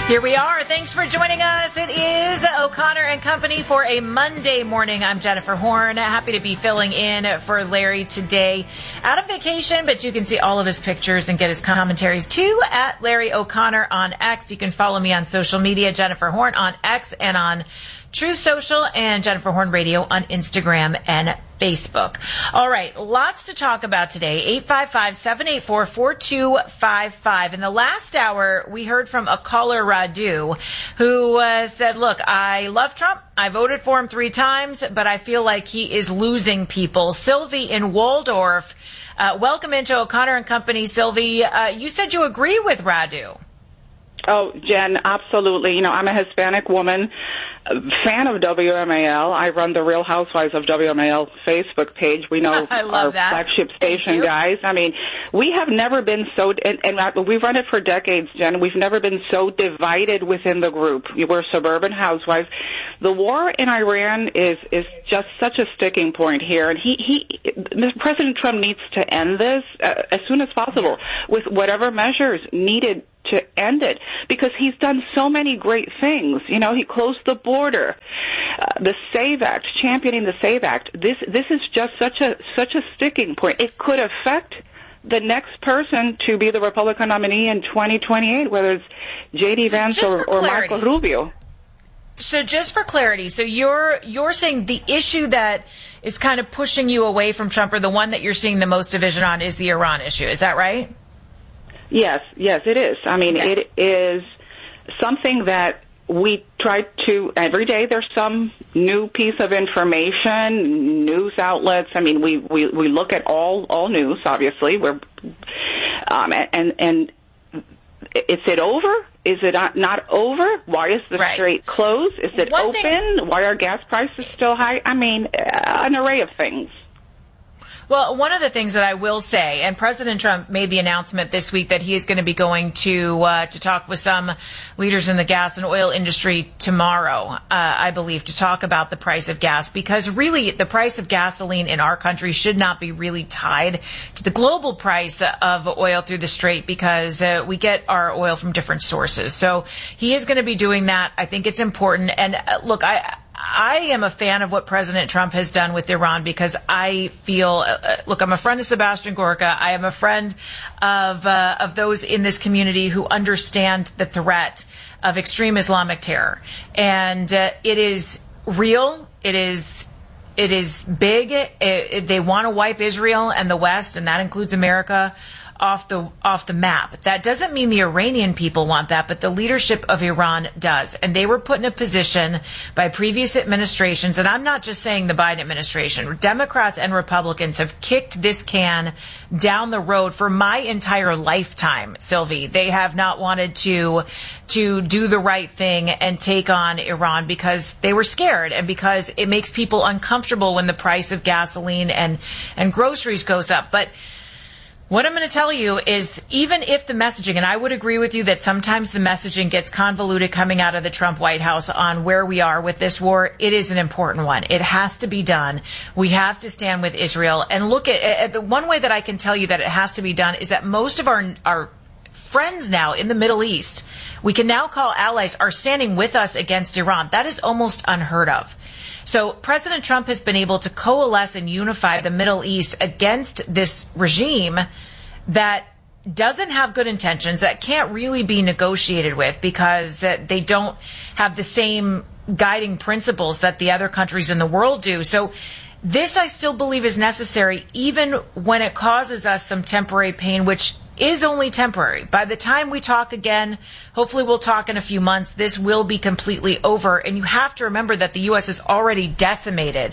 Here we are. Thanks for joining us. It is O'Connor and Company for a Monday morning. I'm Jennifer Horn. Happy to be filling in for Larry today. Out of vacation, but you can see all of his pictures and get his commentaries too at Larry O'Connor on X. You can follow me on social media, Jennifer Horn on X and on True Social, and Jennifer Horn Radio on Instagram and Facebook. All right, lots to talk about today. 855-784-4255. In the last hour, we heard from a caller, Radu, who said, look, I love Trump. I voted for him 3 times, but I feel like he is losing people. Sylvie in Waldorf, welcome into O'Connor and Company. Sylvie, you said you agree with Radu. Oh, Jen, absolutely. You know, I'm a Hispanic woman, fan of WMAL. I run the Real Housewives of WMAL Facebook page. We know our flagship station guys. I mean, we have never been so, and we've run it for decades, Jen. We've never been so divided within the group. We're suburban housewives. The war in Iran is just such a sticking point here, and President Trump needs to end this as soon as possible with whatever measures needed to end it, because he's done so many great things. You know, he closed the border, the SAVE Act, championing the SAVE Act. This is just such a sticking point. It could affect the next person to be the Republican nominee in 2028, whether it's J.D. Vance or Marco Rubio. So just for clarity, so you're saying the issue that is kind of pushing you away from Trump, or the one that you're seeing the most division on, is the Iran issue. Is that right? Yes, it is. I mean, It is something that we try to, every day there's some new piece of information, news outlets. I mean, we look at all news, obviously. And is it over? Is it not over? Why is the strait closed? Is it open? Why are gas prices still high? I mean, an array of things. Well, one of the things that I will say, and President Trump made the announcement this week that he is going to be going to talk with some leaders in the gas and oil industry tomorrow, I believe, to talk about the price of gas, because really the price of gasoline in our country should not be really tied to the global price of oil through the strait, because we get our oil from different sources. So he is going to be doing that. I think it's important. And look, I am a fan of what President Trump has done with Iran, because I feel, look, I'm a friend of Sebastian Gorka. I am a friend of those in this community who understand the threat of extreme Islamic terror. And it is real. It is big. They want to wipe Israel and the West, and that includes America, off the map. That doesn't mean the Iranian people want that, but the leadership of Iran does. And they were put in a position by previous administrations, and I'm not just saying the Biden administration. Democrats and Republicans have kicked this can down the road for my entire lifetime, Sylvie. They have not wanted to do the right thing and take on Iran because they were scared, and because it makes people uncomfortable when the price of gasoline and groceries goes up. But what I'm going to tell you is, even if the messaging, and I would agree with you that sometimes the messaging gets convoluted coming out of the Trump White House on where we are with this war, it is an important one. It has to be done. We have to stand with Israel. And look at the one way that I can tell you that it has to be done is that most of our friends now in the Middle East, we can now call allies, are standing with us against Iran. That is almost unheard of. So President Trump has been able to coalesce and unify the Middle East against this regime that doesn't have good intentions, that can't really be negotiated with, because they don't have the same guiding principles that the other countries in the world do. So this, I still believe, is necessary, even when it causes us some temporary pain, which is only temporary. By the time we talk again, hopefully we'll talk in a few months, this will be completely over. And you have to remember that the U.S. has already decimated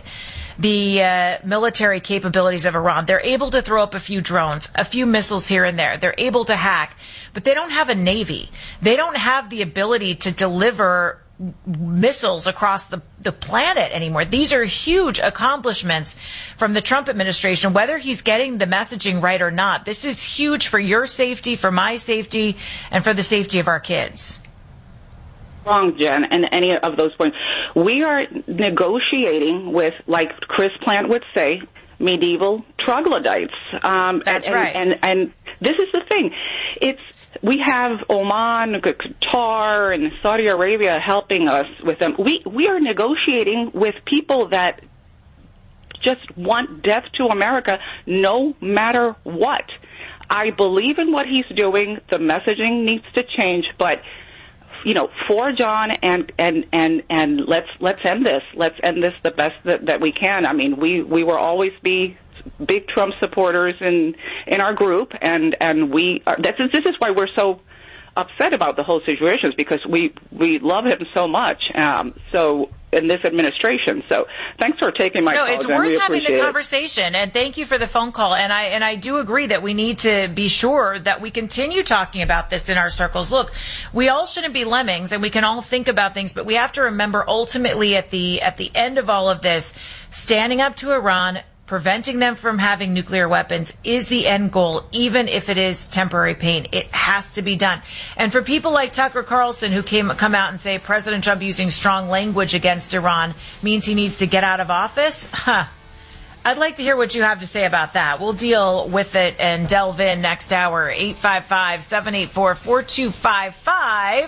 the military capabilities of Iran. They're able to throw up a few drones, a few missiles here and there. They're able to hack, but they don't have a navy. They don't have the ability to deliver missiles across the planet anymore. These are huge accomplishments from the Trump administration, whether he's getting the messaging right or not. This is huge for your safety, for my safety, and for the safety of our kids. Wrong, Jen, and any of those points. We are negotiating with, like Chris Plant would say, medieval troglodytes. That's right. And this is the thing. we have Oman, Qatar, and Saudi Arabia helping us with them. We are negotiating with people that just want death to America no matter what. I believe in what he's doing. The messaging needs to change, but for John and let's end this. Let's end this the best that we can. I mean, we will always be big Trump supporters in our group, and we are, this is why we're so upset about the whole situation, is because we love him so much. So in this administration. So thanks for taking my call. No, it's worth having the conversation, and thank you for the phone call. And I do agree that we need to be sure that we continue talking about this in our circles. Look, we all shouldn't be lemmings, and we can all think about things, but we have to remember ultimately at the end of all of this, standing up to Iran, preventing them from having nuclear weapons is the end goal, even if it is temporary pain. It has to be done. And for people like Tucker Carlson, who come out and say President Trump using strong language against Iran means he needs to get out of office, I'd like to hear what you have to say about that. We'll deal with it and delve in next hour. 855-784-4255.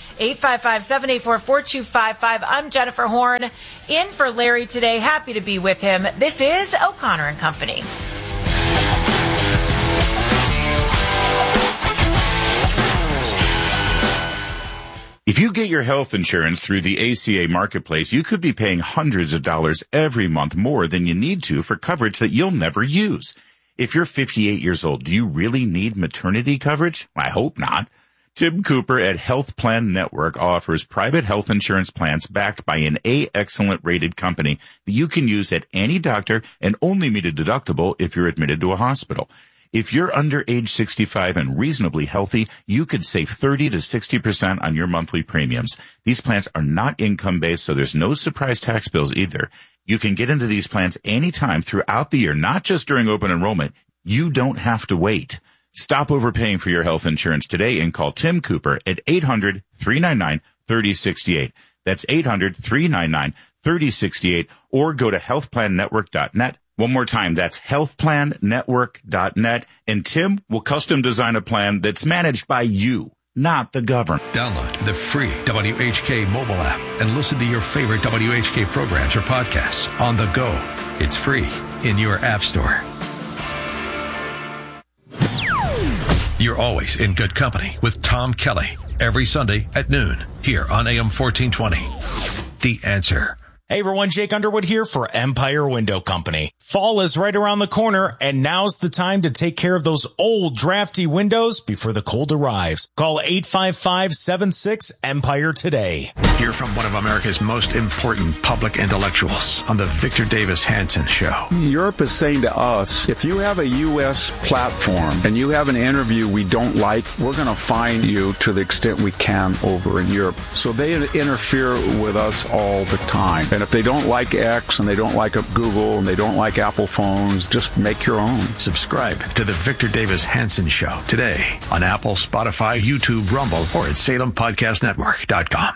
855-784-4255. I'm Jennifer Horn, in for Larry today. Happy to be with him. This is O'Connor and Company. If you get your health insurance through the ACA Marketplace, you could be paying hundreds of dollars every month more than you need to for coverage that you'll never use. If you're 58 years old, do you really need maternity coverage? I hope not. Tim Cooper at Health Plan Network offers private health insurance plans backed by an A-Excellent rated company that you can use at any doctor and only meet a deductible if you're admitted to a hospital. If you're under age 65 and reasonably healthy, you could save 30 to 60% on your monthly premiums. These plans are not income-based, so there's no surprise tax bills either. You can get into these plans anytime throughout the year, not just during open enrollment. You don't have to wait. Stop overpaying for your health insurance today and call Tim Cooper at 800-399-3068. That's 800-399-3068, or go to healthplannetwork.net. One more time, that's healthplannetwork.net, and Tim will custom design a plan that's managed by you, not the government. Download the free WHK mobile app and listen to your favorite WHK programs or podcasts on the go. It's free in your app store. You're always in good company with Tom Kelly every Sunday at noon here on AM 1420. The Answer. Hey everyone, Jake Underwood here for Empire Window Company. Fall is right around the corner, and now's the time to take care of those old drafty windows before the cold arrives. Call 855-76-EMPIRE today. Hear from one of America's most important public intellectuals on the Victor Davis Hanson Show. Europe is saying to us, if you have a U.S. platform and you have an interview we don't like, we're going to fine you to the extent we can over in Europe. So they interfere with us all the time. And if they don't like X and they don't like Google and they don't like Apple phones, just make your own. Subscribe to the Victor Davis Hanson Show today on Apple, Spotify, YouTube, Rumble, or at SalemPodcastNetwork.com.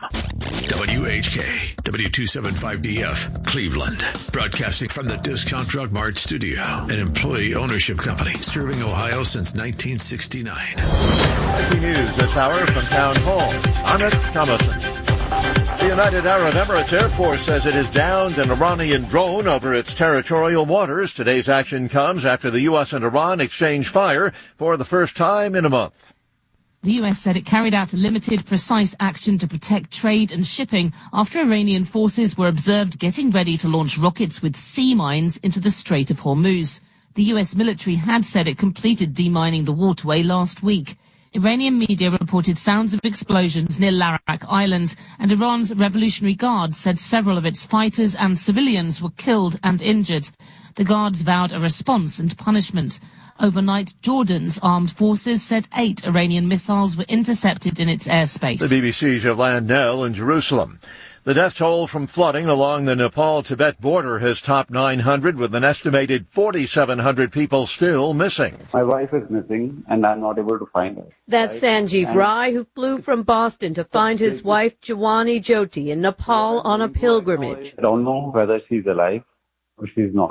WHK, W275DF, Cleveland. Broadcasting from the Discount Drug Mart studio, an employee ownership company serving Ohio since 1969. Breaking news this hour from Town Hall. Ahmed Thomason. The United Arab Emirates Air Force says it has downed an Iranian drone over its territorial waters. Today's action comes after the U.S. and Iran exchanged fire for the first time in a month. The U.S. said it carried out a limited, precise action to protect trade and shipping after Iranian forces were observed getting ready to launch rockets with sea mines into the Strait of Hormuz. The U.S. military had said it completed demining the waterway last week. Iranian media reported sounds of explosions near Larak Island, and Iran's Revolutionary Guard said several of its fighters and civilians were killed and injured. The guards vowed a response and punishment. Overnight, Jordan's armed forces said 8 Iranian missiles were intercepted in its airspace. The BBC's Yolande Knell in Jerusalem. The death toll from flooding along the Nepal-Tibet border has topped 900, with an estimated 4,700 people still missing. My wife is missing, and I'm not able to find her. That's Sanjeev Rai, who flew from Boston to find his wife, Jawani Jyoti, in Nepal on a pilgrimage. I don't know whether she's alive or she's not.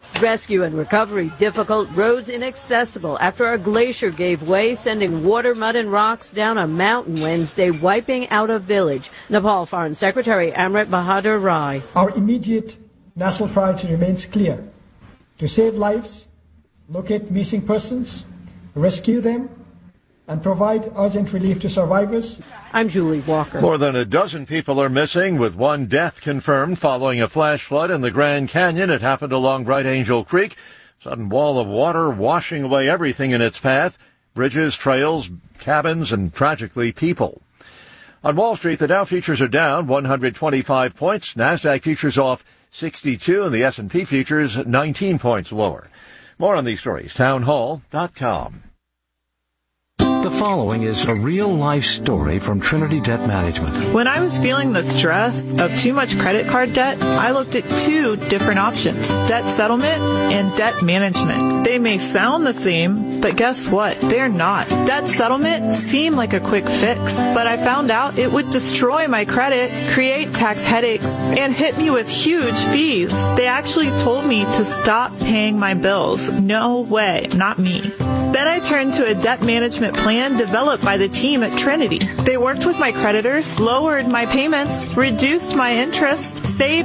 Rescue and recovery difficult, roads inaccessible after a glacier gave way, sending water, mud, and rocks down a mountain Wednesday, wiping out a village. Nepal Foreign Secretary Amrit Bahadur Rai. Our immediate national priority remains clear: to save lives, locate missing persons, rescue them, and provide urgent relief to survivors. I'm Julie Walker. More than a dozen people are missing, with one death confirmed following a flash flood in the Grand Canyon. It happened along Bright Angel Creek. Sudden wall of water washing away everything in its path: bridges, trails, cabins, and tragically people. On Wall Street, the Dow futures are down 125 points. NASDAQ futures off 62, and the S&P futures 19 points lower. More on these stories, townhall.com. The following is a real-life story from Trinity Debt Management. When I was feeling the stress of too much credit card debt, I looked at two different options: debt settlement and debt management. They may sound the same, but guess what? They're not. Debt settlement seemed like a quick fix, but I found out it would destroy my credit, create tax headaches, and hit me with huge fees. They actually told me to stop paying my bills. No way, not me. Then I turned to a debt management plan developed by the team at Trinity. They worked with my creditors, lowered my payments, reduced my interest, saved